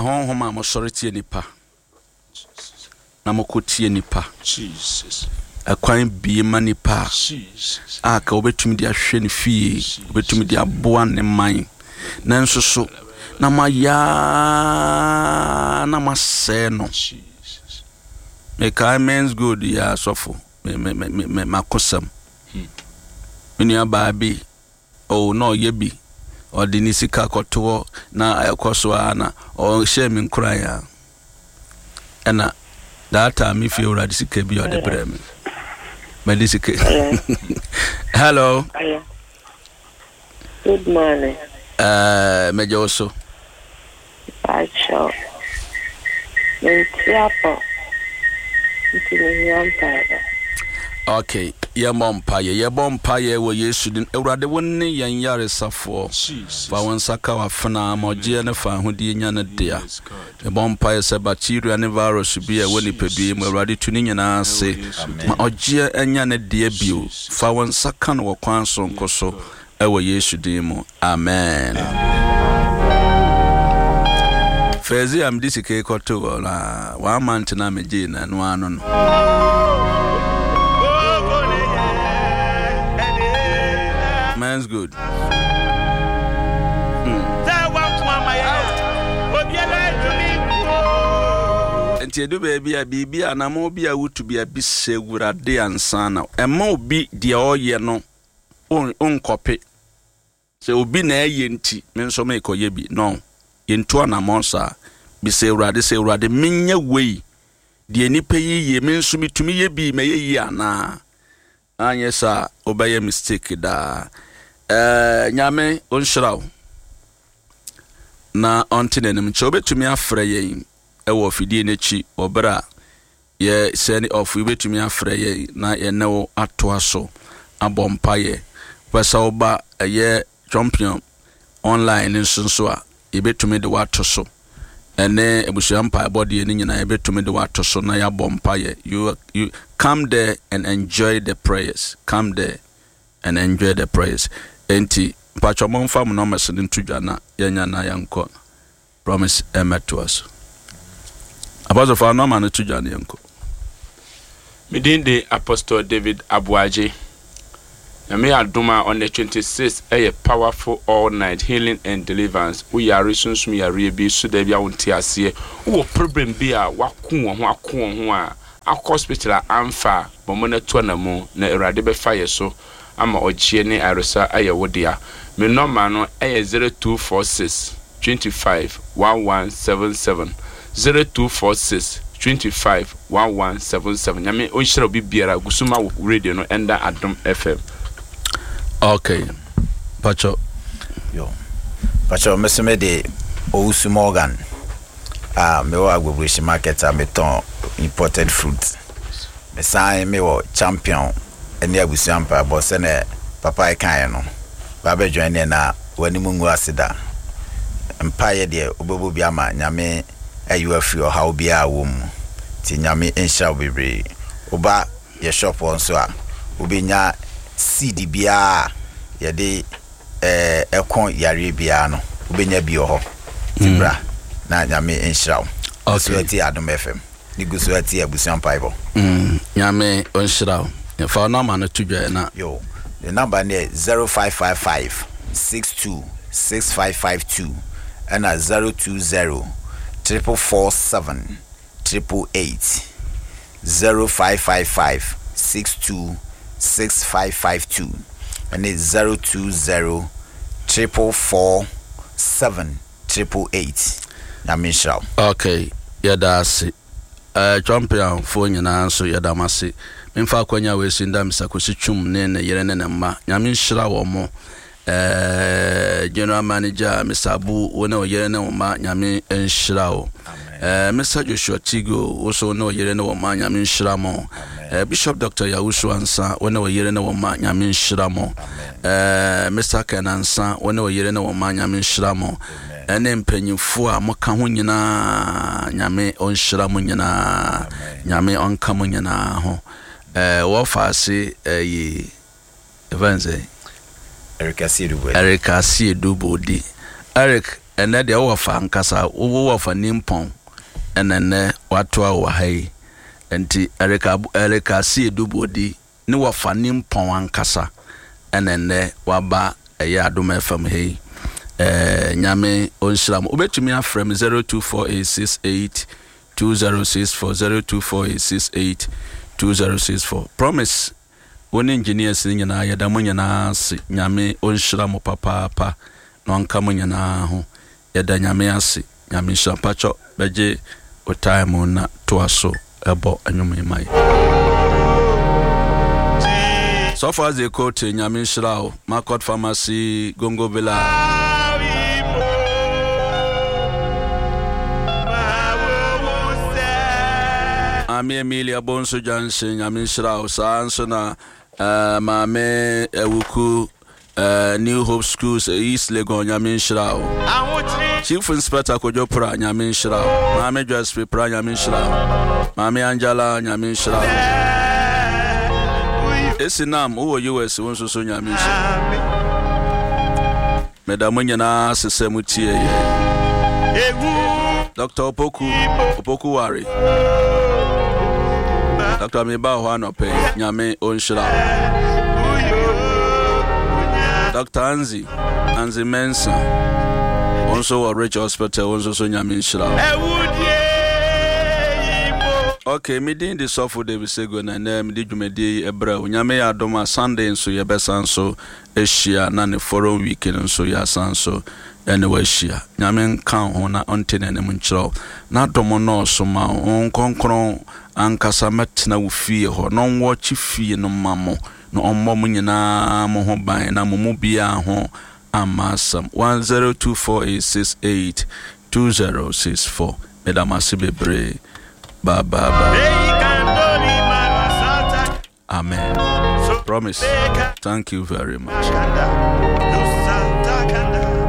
hon ma mo sori tie nipa na mo ko tie nipa Jesus akwan bi ma nipa Jesus aka obetumi di ahwe ne fie obetumi di aboa ne man na nso so na ma ya na ma se no Jesus me kai men's good ya sofo me makosam mini ababi o no yebi o di nisika koto na akoso ana o she me nkura ya ena that time if you already sika bi o de brem medisika hello Good morning. Mejoso Pacho. Mentiapo. Okay, ye bompa ye wo Yesu din Ewurade wonni yen yaresafo fa won saka wa fana moje ne fa hodi nya ne dia ye bompa ye se bacteria ne virus bi e woni pedue mu Ewurade tuni nyina ase ma oje enya ne dia bio fa won saka no kwan so nkoso e wo Yesu din mu amen. Fezi am disike koto na 1 month na meje na no ano no man's good. Enti baby a bibi anamo bi a wutu bi a bise Ewurade ansana ema obi de oye no onkope se obi na eye nti me nso me koye bi no yentu anamo sa bise Ewurade se Ewurade menye wei de nipa yiye me nso mitumi ye bi me ye ana anye sa obeye mistake da nyame onshraw na ontinenim chobetumi afre yen ewo fidie nechi obra ye seni of betumi afre yen na ye newo atoaso abompaye pesa oba ye champion online nso a yebetumi de watoso ene ebusuampa body ni nyina yebetumi de watoso na ya bompaye you come there and enjoy the prayers enti pacho monfa mu no mese ntudwa na yenya na yanko promise to us abazo fa no ma no tudwa na yanko midin de Apostle David Abuaje na me adoma on the 26th a powerful all night healing and deliverance we are reasons me are bi so da bia wonti ase wo problem bi a wako ho a hospital amfa bomo na to na mu na Ewurade be fire so ama ogie ne aresa ayewodia me normal no 0246 25 1177 0246 25 1177 nyame onhira obi biara gusuma radio no enda Adom FM. Okay pacho meseme de Owusu Morgan me wa Agbogbreshi market me ton imported fruit me sign me wo champion eni abusuampa bo se ne papa e kan no ba be join na wani mungu asida mpaye de obobo bi ama nyame ayu afi o ha obi a wo mu ti nyame ensha obebre oba ye shop on so a obinya seed bia ye de ekon yare bia no obenya bi ho tibra na nyame ensha o ti Adom FM ni gusuati abusuampa ibo nyame onshira for no man to join na yo the number is 0555 62 6552 and 020 447 888 0555 62 6552 and it's 020 447 888 Namisha. Okay, yeah, that's it. Champion for nyina so yada mase memfa kwanya we sinda misakosi twum ne yere ne ma nyame nhira wo mo general manager Misabu wona yere ne ma nyame nhira wo Mr. Joshua Tigo also no yere ne ma nyame nhira mo Bishop Dr. Yawusu Ansa wona yere ne ma nyame nhira mo Mr. Kenansa wona yere ne ma nyame nhira mo ene mpanyimfo a moka ho nyina nyame onhyira mo nyina nyame onka mo nyina ho wo faase yi evanze Eric Asiedu Bodi Eric ene de wo fa nkasa wo fa nimpon enene watoa wo hai enti erika si edubodi ne wo fa nimpon ankasa enene waba eya adom fm hei nyame onshram obetumi afrem 024868 2064 024868 promise one engineers nyina yeda mo nyina se nyame onshram papa no anka mo nyina ho yeda nyame ase nyame shampacho beje o time na to aso ebo anwum mai so far as the court nyame shrao market pharmacy gongo villa Ami Emilia Bonso Johnson nyame shrao sanso na mame ewuku New Hope Schools East Legon nyame shrao Chief Inspector Kojopra nyame shrao mame Joyce Pra nyame shrao mame Angela nyame shrao Esinam uwo US wonso so nyame shrao Madam nyana sesemutie Dr. Opoku Wari Dr. Miba Hwanope nyame onshira Dr. Anzi Mensa also a Rich Hospital also so nyame onshira Okay, me din the software David Sego na me di dwumadi ebra nyame adoma Sunday nso ye besan so ehia na ne forum weekend nso ya sanso ene wa ehia nyame kan ho na ontene ne munchiro na domo no so ma onkonkron ankasa metna wo fie ho no nwo chi fie no mamo no ommo mu nyina mo ho ban na mo mu bia ho amasam 102486820064 medama sibebre ba Amen. Promise. Thank you very much.